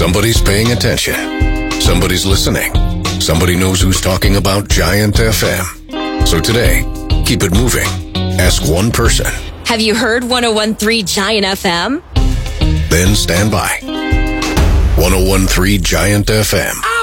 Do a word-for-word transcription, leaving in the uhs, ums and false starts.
Somebody's paying attention. Somebody's listening. Somebody knows who's talking about Giant F M. So today, keep it moving. Ask one person. Have you heard one oh one point three Giant F M? Then stand by. one oh one point three Giant F M.